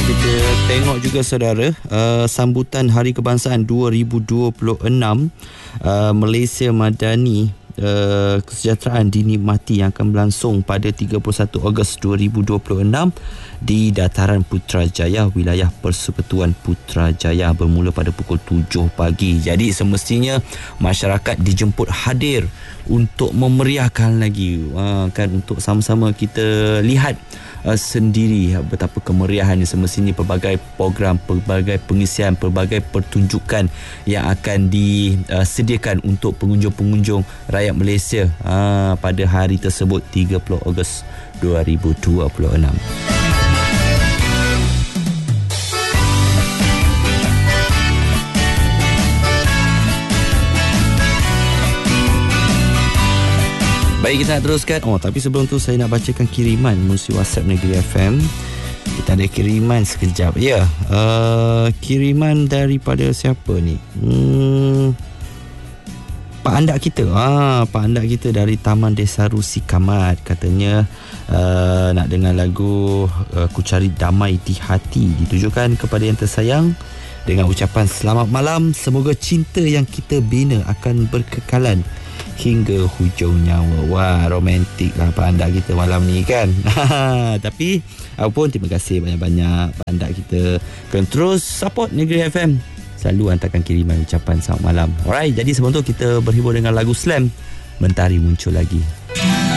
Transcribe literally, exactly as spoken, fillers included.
kita tengok juga saudara, uh, sambutan Hari Kebangsaan dua ribu dua puluh enam uh, Malaysia Madani Uh, kesejahteraan dinikmati yang akan berlangsung pada tiga puluh satu Ogos dua ribu dua puluh enam di Dataran Putrajaya, wilayah Persekutuan Putrajaya, bermula pada pukul tujuh pagi. Jadi semestinya masyarakat dijemput hadir untuk memeriahkan lagi, uh, kan, untuk sama-sama kita lihat uh, sendiri betapa kemeriahan semestinya. Pelbagai program, pelbagai pengisian, pelbagai pertunjukan yang akan disediakan untuk pengunjung-pengunjung rakyat Malaysia aa, pada hari tersebut, tiga puluh Ogos dua ribu dua puluh enam. Baik, kita nak teruskan. Oh, tapi sebelum tu saya nak bacakan kiriman melalui WhatsApp Negeri F M. Kita ada kiriman sekejap. Ya, uh, kiriman daripada siapa ni? Hmm... Pak Andak kita, ah, Pak Andak kita dari Taman Desaru Sikamat, katanya uh, nak dengar lagu uh, Ku Cari Damai di Hati, ditujukan kepada yang tersayang dengan ucapan selamat malam, semoga cinta yang kita bina akan berkekalan hingga hujung nyawa. Wah, romantik lah Pak Andak kita malam ni kan. Tapi apapun, terima kasih banyak-banyak Pak Andak kita. Kena terus support Negeri F M, selalu hantarkan kiriman ucapan selamat malam. Alright, jadi sebelum tu kita berhibur dengan lagu Slam, Mentari Muncul Lagi.